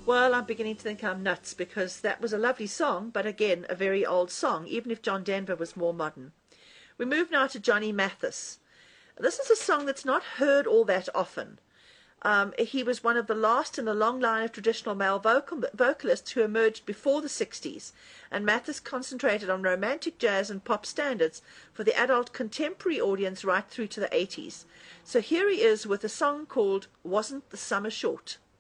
Well, I'm beginning to think I'm nuts because that was a lovely song, but again, a very old song, even if John Denver was more modern. We move now to Johnny Mathis. This is a song that's not heard all that often. He was one of the last in a long line of traditional male vocalists who emerged before the 60s, and Mathis concentrated on romantic jazz and pop standards for the adult contemporary audience right through to the 80s. So here he is with a song called Wasn't the Summer Short?